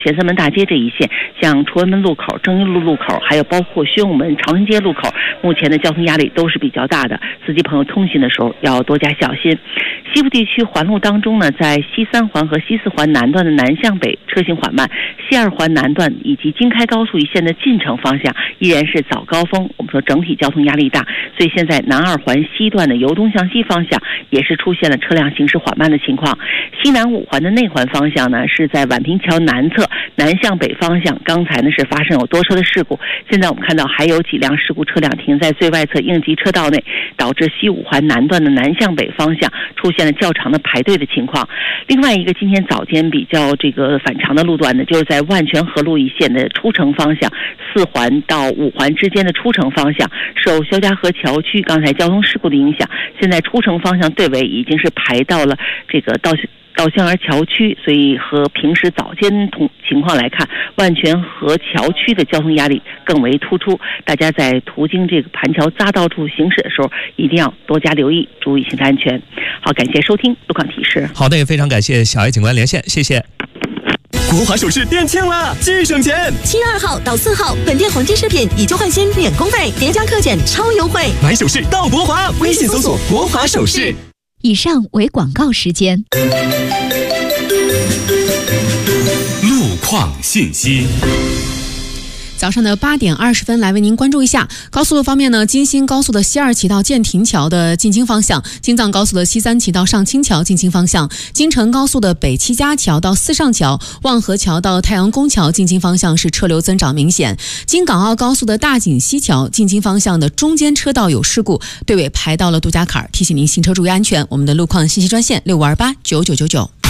前三门大街这一线，像崇文门路口、正义路路口，还有包括宣武门、长春街路口，目前的交通压力都是比较大的，司机朋友通行的时候要多加小心。西部地区环路当中呢，在西三环和西四环南段的南向北车行缓慢，西二环南段以及京开高速一线的进城方向依然是早高峰，我们说整体交通压力大，所以现在南二环西段的由东向西方向也是出现了车辆行驶缓慢的情况。西南五环的内环方向呢，是在宛平桥南侧南向北方向，刚才呢是发生有多车的事故，现在我们看到还有几辆事故车辆停在最外侧应急车道内，导致西五环南段的南向北方向出现了较长的排队的情况。另外一个今天早间比较反常的路段呢，就是在万泉河路一线的出城方向，4环到5环之间的出城方向，受肖家河桥区刚才交通事故的影响，现在出城方向队尾已经是排到了稻香园桥区，所以和平时早间情况来看，万泉河桥区的交通压力更为突出。大家在途经这个盘桥匝道处行驶的时候，一定要多加留意，注意行车安全。好，感谢收听路况提示。 好的，也非常感谢小艾警官连线，谢谢。 国华首饰店庆了，既省钱。 7月2号到4号，本店黄金饰品以旧换新免工费，叠加特减超优惠。 买首饰到国华，微信搜索国华首饰。 以上为广告时间。 路况信息。 早上的8点20分，来为您关注一下高速路方面呢，京新高速的西二旗到建亭桥的进京方向，京藏高速的西三旗到上清桥进京方向，京承高速的北七家桥到四上桥、望河桥到太阳宫桥进京方向是车流增长明显。京港澳高速的大井西桥进京方向的中间车道有事故，队尾排到了杜家坎，提醒您行车注意安全。我们的路况信息专线65289999。